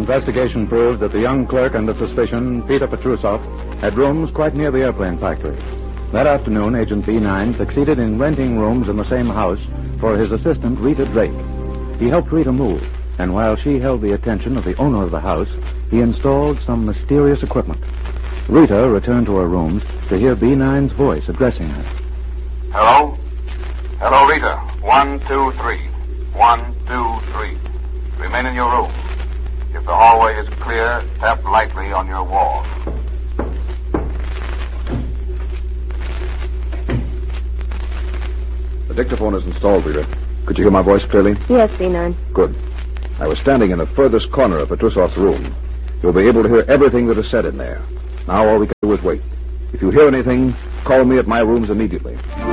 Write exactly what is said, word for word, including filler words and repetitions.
Investigation proved that the young clerk under suspicion, Peter Petrusov, had rooms quite near the airplane factory. That afternoon, Agent B nine succeeded in renting rooms in the same house for his assistant, Rita Drake. He helped Rita move, and while she held the attention of the owner of the house, he installed some mysterious equipment. Rita returned to her rooms to hear B nine's voice addressing her. Hello? Hello, Rita. One, two, three. One, two, three. Remain in your room. If the hallway is clear, tap lightly on your wall. The dictaphone is installed, Rita. Could you hear my voice clearly? Yes, B nine. Good. I was standing in the furthest corner of Petrusov's room. You'll be able to hear everything that is said in there. Now all we can do is wait. If you hear anything, call me at my rooms immediately.